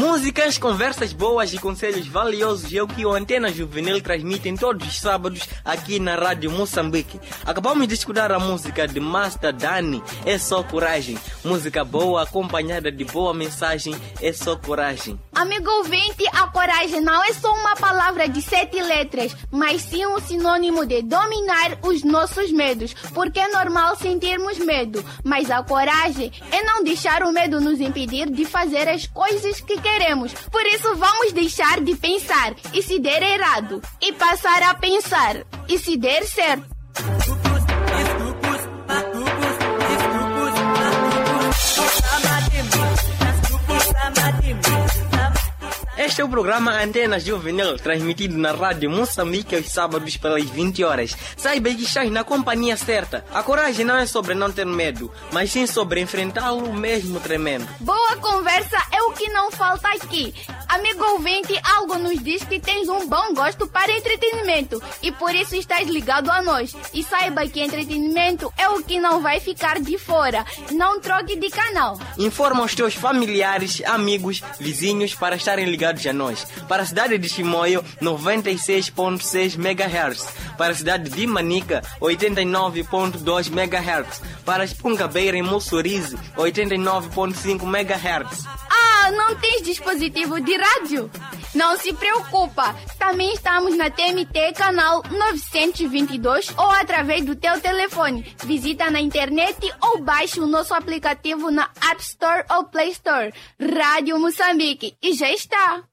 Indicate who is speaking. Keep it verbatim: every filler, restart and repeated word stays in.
Speaker 1: Músicas, conversas boas e conselhos valiosos é o que o Antena Juvenil transmite em todos os sábados aqui na Rádio Moçambique. Acabamos de escutar a música de Master Dani, É Só Coragem. Música boa acompanhada de boa mensagem, é só coragem.
Speaker 2: Amigo ouvinte, a coragem não é só uma palavra de sete letras, mas sim um sinônimo de dominar os nossos medos, porque é normal sentirmos medo, mas a coragem é não deixar o medo nos impedir de fazer as coisas que queremos. Por isso vamos deixar de pensar e se der errado, e passar a pensar e se der certo.
Speaker 1: Este é o programa Antena Juvenil, transmitido na Rádio Moçambique aos sábados pelas vinte horas. Saiba que estás na companhia certa. A coragem não é sobre não ter medo, mas sim sobre enfrentá-lo mesmo tremendo.
Speaker 2: Boa conversa é o que não falta aqui. Amigo ouvinte, algo nos diz que tens um bom gosto para entretenimento e por isso estás ligado a nós. E saiba que entretenimento é o que não vai ficar de fora. Não troque de canal.
Speaker 1: Informa os teus familiares, amigos, vizinhos para estarem ligados a nós. Para a cidade de Chimoio, noventa e seis ponto seis megahertz. Para a cidade de Manica, oitenta e nove ponto dois megahertz. Para Espungabeira em Mussurize, oitenta e nove ponto cinco megahertz.
Speaker 2: Ah, não tens dispositivo de rádio? Não se preocupa, também estamos na T M T canal novecentos e vinte e dois ou através do teu telefone. Visita na internet ou baixe o nosso aplicativo na App Store ou Play Store. Rádio Moçambique. E já está!